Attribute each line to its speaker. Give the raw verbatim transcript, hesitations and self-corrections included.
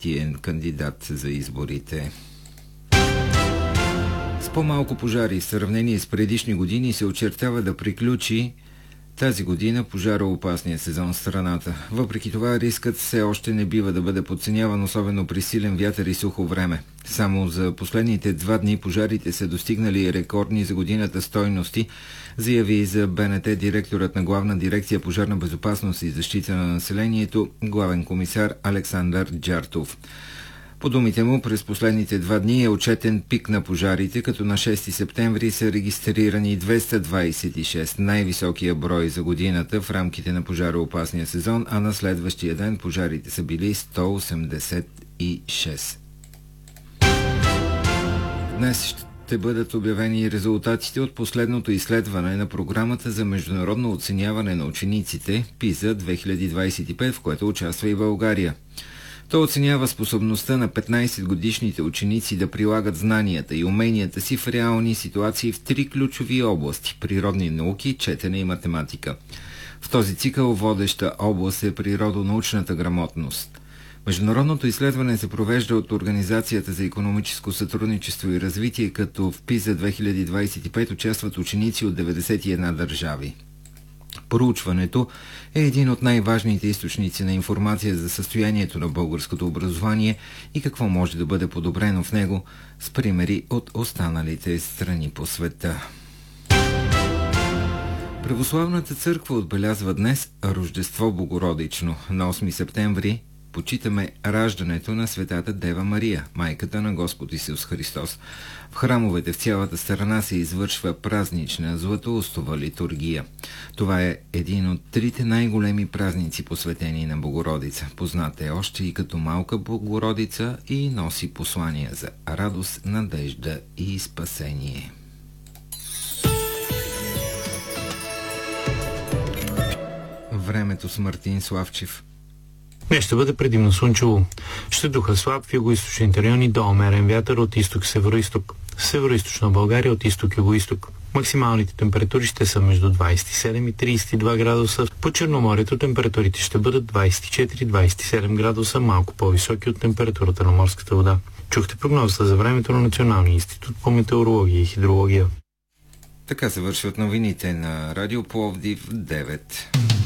Speaker 1: партиен кандидат за изборите. С по-малко пожари в сравнение с предишни години се очертава да приключи тази година пожароопасният сезон в страната. Въпреки това рискът все още не бива да бъде подценяван, особено при силен вятър и сухо време. Само за последните два дни пожарите са достигнали рекордни за годината стойности, заяви за БНТ директорът на Главна дирекция пожарна безопасност и защита на населението, главен комисар Александър Джартов. По думите му, през последните два дни е отчетен пик на пожарите, като на шести септември са регистрирани двеста двадесет и шест, най-високия брой за годината в рамките на пожароопасния сезон, а на следващия ден пожарите са били сто осемдесет и шест. Днес ще бъдат обявени резултатите от последното изследване на програмата за международно оценяване на учениците ПИЗа две хиляди двадесет и пет, в което участва и България. То оценява способността на петнадесетгодишните ученици да прилагат знанията и уменията си в реални ситуации в три ключови области – природни науки, четене и математика. В този цикъл водеща област е природонаучната грамотност. Международното изследване се провежда от Организацията за икономическо сътрудничество и развитие, като в ПИЗа две хиляди двадесет и пет участват ученици от деветдесет и една държави. Проучването е един от най-важните източници на информация за състоянието на българското образование и какво може да бъде подобрено в него, с примери от останалите страни по света. Православната църква отбелязва днес Рождество Богородично. На осми септември почитаме раждането на Светата Дева Мария, майката на Господ Исус Христос. В храмовете в цялата страна се извършва празнична златоустова литургия. Това е един от трите най-големи празници, посветени на Богородица. Позната е още и като малка Богородица и носи послания за радост, надежда и спасение. Времето с Мартин Славчев.
Speaker 2: Днес ще бъде предимно слънчево. Ще духа слаб в юго-источните райони до умерен вятър от изток-североизток. В североизточна България от изток-юго-исток. Максималните температури ще са между двадесет и седем и тридесет и два градуса. По Черноморието температурите ще бъдат двадесет и четири до двадесет и седем градуса, малко по-високи от температурата на морската вода. Чухте прогнозата за времето на Националния институт по метеорология и хидрология.
Speaker 1: Така завършват новините на Радио Пловдив девет.